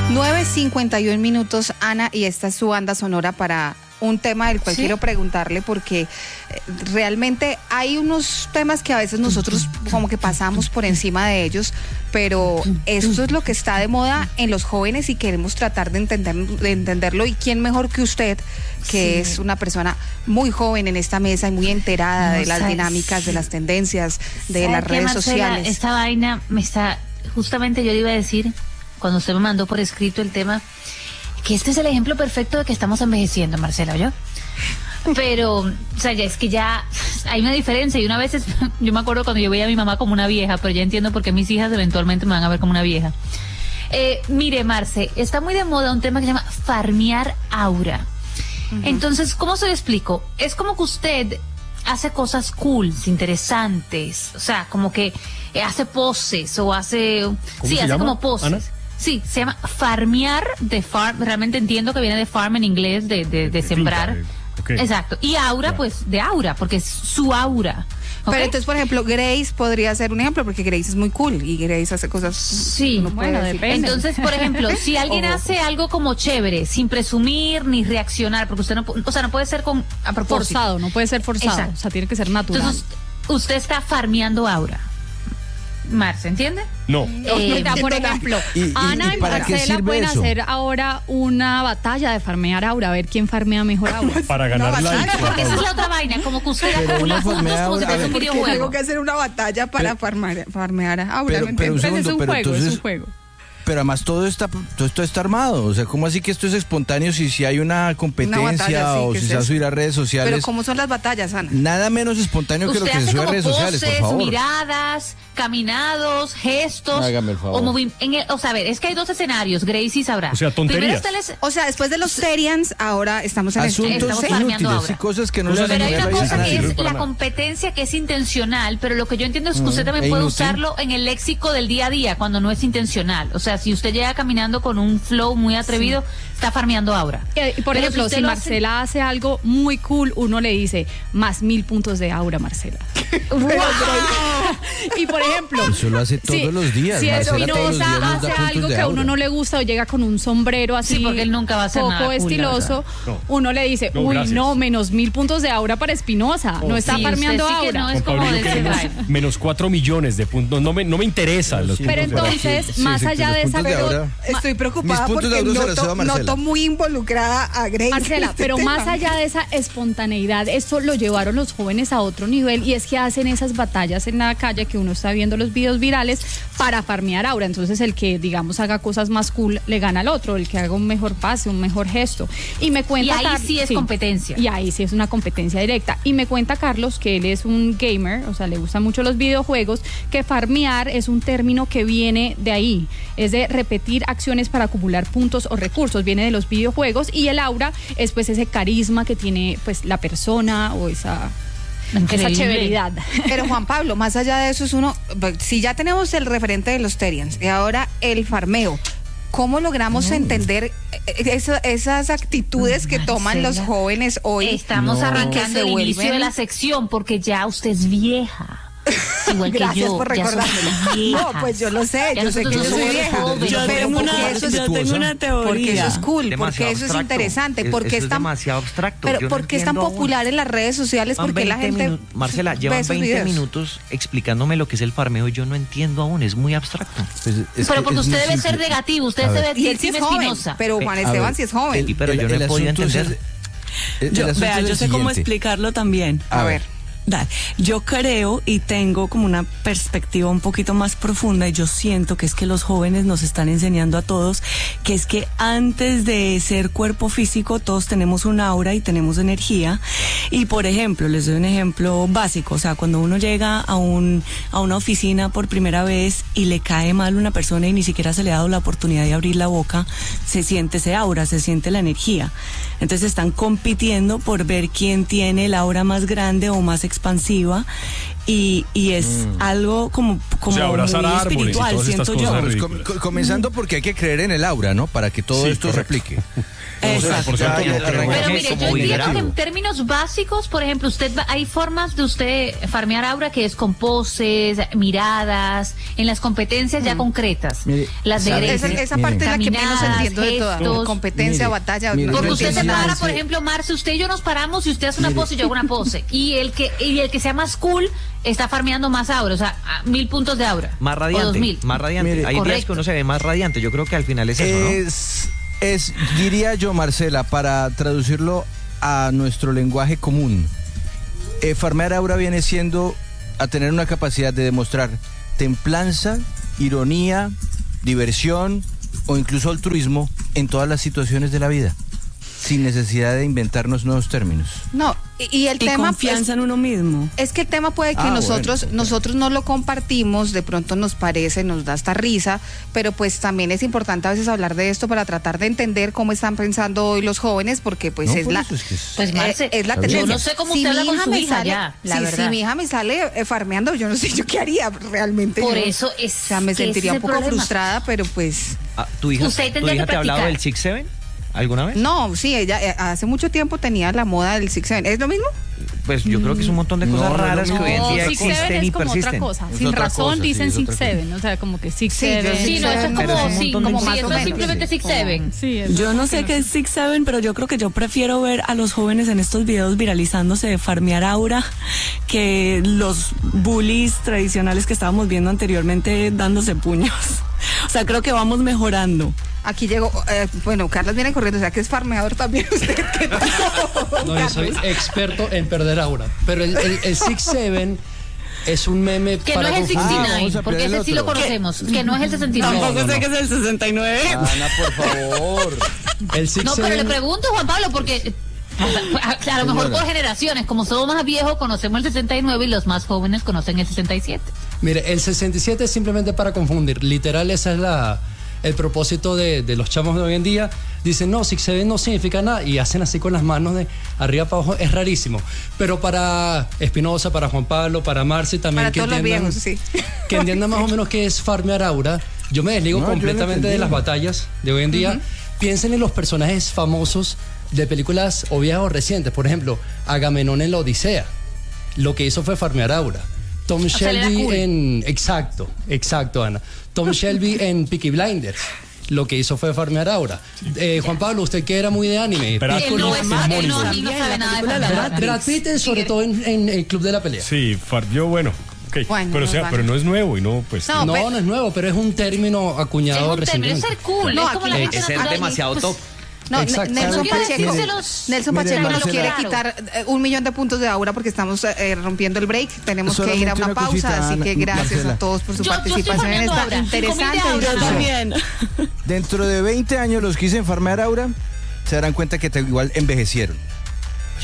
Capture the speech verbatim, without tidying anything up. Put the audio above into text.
nueve cincuenta y un minutos, Ana, y esta es su banda sonora para un tema del cual ¿Sí? quiero preguntarle, porque realmente hay unos temas que a veces nosotros como que pasamos por encima de ellos, pero esto es lo que está de moda en los jóvenes y queremos tratar de, entender, de entenderlo. Y quién mejor que usted, que sí. es una persona muy joven en esta mesa y muy enterada no, de las sabes. dinámicas, de las tendencias, de las redes Marcela, sociales. Esta vaina me está, justamente yo le iba a decir, cuando usted me mandó por escrito el tema, que este es el ejemplo perfecto de que estamos envejeciendo, Marcela, ¿oyó? Pero, o sea, ya es que ya hay una diferencia, y una vez, es, yo me acuerdo cuando yo veía a mi mamá como una vieja, pero ya entiendo por qué mis hijas eventualmente me van a ver como una vieja. Eh, mire, Marce, está muy de moda un tema que se llama farmear aura. Uh-huh. Entonces, ¿cómo se lo explico? Es como que usted hace cosas cool, interesantes, o sea, como que hace poses o hace... Sí, hace llama, como poses. ¿Ana? Sí, se llama farmear de farm, realmente entiendo que viene de farm en inglés, de, de, de sembrar. Okay. Exacto. Y aura, yeah. pues, de aura, porque es su aura. ¿Okay? Pero entonces, por ejemplo, Grace podría ser un ejemplo, porque Grace es muy cool y Grace hace cosas... Sí, no bueno, depende. Entonces, por ejemplo, si alguien hace algo como chévere, sin presumir ni reaccionar, porque usted no, o sea, no puede ser con a propósito. Forzado, no puede ser forzado. Exacto. O sea, tiene que ser natural. Entonces, usted está farmeando aura. Marce, ¿entiende? No. Eh, no por ejemplo, y, y, Ana y, y Marcela pueden eso? hacer ahora una batalla de farmear aura, a ver quién farmea mejor aura. Para ganar la batalla. Porque esa es la otra vaina, como que usted acumula puntos como si fuese un videojuego. Tengo que hacer una batalla para pero, farmear, farmear aura. Pero, no pero un segundo, es un pero juego, entonces, es un juego. Pero además todo está todo esto está armado, o sea, ¿cómo así que esto es espontáneo si, si hay una competencia una batalla, sí, o si se va a subir a redes sociales? Pero ¿cómo son las batallas, Ana? Nada menos espontáneo usted que lo que se sube a redes poses, sociales, por favor. Miradas, caminados, gestos. Hágame el favor. O, movi- en el, o sea, a ver, es que hay dos escenarios, Gracie sabrá. O sea, tonterías. Les... O sea, después de los Serians, ahora estamos en asuntos el... inútiles y cosas que no se Pero hay una cosa que es la nada. competencia que es intencional, pero lo que yo entiendo es que mm, usted también puede inútil. usarlo en el léxico del día a día cuando no es intencional. O sea, si usted llega caminando con un flow muy atrevido, sí. está farmeando aura. Y, por Pero ejemplo, si, si Marcela hace... hace algo muy cool, uno le dice, más mil puntos de aura, Marcela. ¡Wow! Y por ejemplo... Eso lo hace todos sí, los días. Si Espinosa hace algo que a uno no le gusta o llega con un sombrero así, sí, porque él nunca va a hacer poco nada estiloso, cool, no. uno le dice, no, uy, gracias. no, menos mil puntos de aura para Espinosa. Oh, no está sí, farmeando sí aura. Que no es como menos, menos cuatro millones de puntos. No me, no me interesa. Los Pero entonces, sí, más sí, allá de esa... De estoy preocupada porque noto, noto muy involucrada a Grace. Marcela, pero tema. más allá de esa espontaneidad, esto lo llevaron los jóvenes a otro nivel, y es que hacen esas batallas en la calle que uno está viendo los videos virales para farmear aura. Entonces el que, digamos, haga cosas más cool le gana al otro, el que haga un mejor pase, un mejor gesto. Y me cuenta y ahí Car- sí es sí, competencia. Y ahí sí es una competencia directa. Y me cuenta Carlos que él es un gamer, o sea, le gustan mucho los videojuegos, que farmear es un término que viene de ahí, es de repetir acciones para acumular puntos o recursos, viene de los videojuegos, y el aura es pues ese carisma que tiene pues la persona o esa... Increíble. Esa chéveridad. Pero Juan Pablo, más allá de eso es uno, si ya tenemos el referente de los Terians y ahora el farmeo, ¿cómo logramos no. entender esa, esas actitudes que toman los jóvenes hoy? Estamos no. arrancando el vuelven... inicio de la sección porque ya usted es vieja. Igual que Gracias yo, por recordarme. No, pues yo lo sé, ya yo sé que yo soy vieja. Yo tengo una, eso es, yo tengo una teoría. Porque eso es cool, demasiado porque eso abstracto. es interesante, porque eso es, es tan, demasiado abstracto. Pero yo ¿por no qué es tan popular aún en las redes sociales? Porque la gente minu- Marcela, llevan veinte videos. minutos explicándome lo que es el farmeo y yo no entiendo aún, es muy abstracto. Pues es pero porque usted debe ser negativo, usted se ve y él sí es joven, pero Juan Esteban sí es joven. Pero yo no he podido entender. Vea, yo sé cómo explicarlo también. A ver. Dale. Yo creo y tengo como una perspectiva un poquito más profunda, y yo siento que es que los jóvenes nos están enseñando a todos que es que antes de ser cuerpo físico todos tenemos un aura y tenemos energía. Y por ejemplo, les doy un ejemplo básico, o sea, cuando uno llega a un a una oficina por primera vez y le cae mal una persona y ni siquiera se le ha dado la oportunidad de abrir la boca, se siente ese aura, se siente la energía. Entonces están compitiendo por ver quién tiene el aura más grande o más expansiva, y, y es mm. algo como, como o sea, muy espiritual, siento yo. Pues com, com, comenzando porque hay que creer en el aura, ¿no? Para que todo sí, esto correcto. se aplique. Exacto. Por cierto, pero mire, yo entiendo que en términos básicos, por ejemplo, usted va, hay formas de usted farmear aura que es con poses, miradas, en las competencias mm. ya concretas. Mire, las de esa, esa parte es la que menos entiendo de toda competencia, mire, batalla. Mire, porque no usted se para, nada. por ejemplo, Marce, usted y yo nos paramos y usted hace una mire. pose y yo hago una pose. Y el que y el que sea más cool está farmeando más aura, o sea, mil puntos de aura. Más radiante, dos mil. Más radiante. Mire, hay correcto. días que uno se ve más radiante. Yo creo que al final es eso, ¿no? Es... Es, diría yo, Marcela, para traducirlo a nuestro lenguaje común, eh, farmear aura viene siendo a tener una capacidad de demostrar templanza, ironía, diversión o incluso altruismo en todas las situaciones de la vida, sin necesidad de inventarnos nuevos términos. No, y, y el y tema confianza pues, en uno mismo. Es que el tema puede que ah, nosotros bueno, nosotros no lo compartimos, de pronto nos parece, nos da hasta risa, pero pues también es importante a veces hablar de esto para tratar de entender cómo están pensando hoy los jóvenes, porque pues no, es, la, es, que es, pues, Marce, eh, es la tendencia. Yo no sé cómo si usted habla con su hija sale, ya, la si, verdad. Si mi hija me sale eh, farmeando, yo no sé yo qué haría realmente. Por yo, eso es o sea, me sentiría un poco problema. frustrada, pero pues... Ah, ¿Tu hija, usted ¿tu hija te ha hablado del Six Seven? ¿Alguna vez? No, sí, ella eh, hace mucho tiempo tenía la moda del Six Seven. ¿Es lo mismo? Pues yo creo que es un montón de cosas no, raras no, que hoy en día no, existen y como persisten. Otra cosa. Es Sin otra razón cosa, dicen sí, Six Seven, o sea, como que Six sí, Seven. Sí, no, eso es como, sí, como más sí, eso es simplemente Six Seven. Sí, yo no sé qué es Six Seven, pero yo creo que yo prefiero ver a los jóvenes en estos videos viralizándose de farmear aura que los bullies tradicionales que estábamos viendo anteriormente dándose puños. O sea, creo que vamos mejorando. Aquí llegó, eh, bueno, Carlos viene corriendo, o sea que es farmeador también usted. ¿Qué tal? No, yo soy experto en perder aura. Pero el, el, el Six Seven es un meme que para no es el sesenta y nueve, ah, porque ese sí lo conocemos. Que no es el sesenta y nueve. Tampoco no, no, sé no. que es el sesenta y nueve. Ana, por favor. El Six no, pero Seven... le pregunto, Juan Pablo, porque a, a lo mejor por generaciones, como somos más viejos, conocemos el sesenta y nueve y los más jóvenes conocen el sesenta y siete. Mire, el sesenta y siete es simplemente para confundir. Literal, esa es la... el propósito de, de los chamos de hoy en día. Dicen, no, Six Seven no significa nada, y hacen así con las manos de arriba para abajo. Es rarísimo. Pero para Espinosa, para Juan Pablo, para Marce también, para que, todos entiendan, los viejos, sí. que entiendan más o menos qué es farmear aura. Yo me desligo no, completamente de las batallas de hoy en día. Uh-huh. Piensen en los personajes famosos de películas o viejas o recientes. Por ejemplo, Agamenón en la Odisea. Lo que hizo fue farmear aura. Tom o Shelby cool. en... Exacto, exacto, Ana. Tom Shelby en Peaky Blinders. Lo que hizo fue farmear aura. Eh, Juan Pablo, usted que era muy de anime. Pero él no, es, él no, él no sabe nada de Brad, Brad Pitt, sobre todo en, en el Club de la Pelea. Sí, yo, bueno... Okay. Bueno, pero, o sea, pero no es nuevo y no, pues. No, no, pero, no es nuevo, pero es un término acuñado es un recientemente. Término, es ser cool, no, es como la gente es ser demasiado pues, top. No, exacto. Nelson Pacheco, los, Nelson Pacheco mire, nos quiere claro. quitar eh, un millón de puntos de aura porque estamos eh, rompiendo el break. Tenemos Solamente que ir a una, una pausa, cosita, así que gracias Marcela. a todos por su yo, participación yo en esta ahora, interesante Yo también. Dentro de veinte años los que dicen farmear aura se darán cuenta que te, igual envejecieron.